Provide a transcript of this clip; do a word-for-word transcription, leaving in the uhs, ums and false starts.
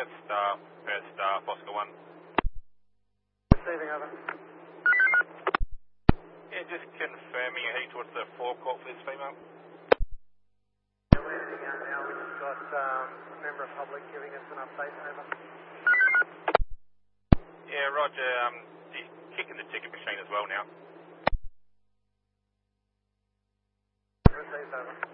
Perth Star, Perth Star, Oscar one. Receiving over. Yeah, just confirming you're heading towards the forecourt for this female. Yeah, we're heading out now. We've just got um, a member of public giving us an update. Over. Yeah, Roger. Um, he's kicking the ticket machine as well now. Received over.